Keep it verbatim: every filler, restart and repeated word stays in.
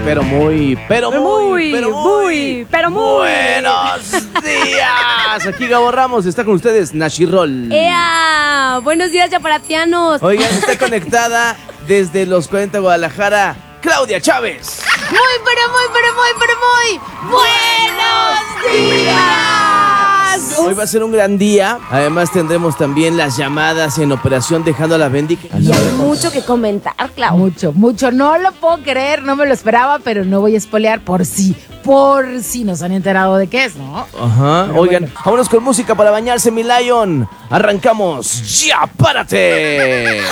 pero muy, pero muy, muy, pero muy, muy, pero muy. buenos días. Aquí Gabo Ramos, está con ustedes Nachirol. ¡Ea! Buenos días, chaparatianos. Oigan, está conectada desde los cuarenta Guadalajara, Claudia Chávez. Muy, pero muy, pero muy, pero muy. ¡Buenos días! Hoy va a ser un gran día. Además tendremos también las llamadas en operación Dejando a la Bendy. Y hay mucho que comentar, Clau. Mucho, mucho. No lo puedo creer, no me lo esperaba, pero no voy a espolear por si, por si nos han enterado de qué es, ¿no? Ajá. Pero Oigan, bueno. vámonos con música para bañarse, mi Lion. Arrancamos. ¡Ya, párate!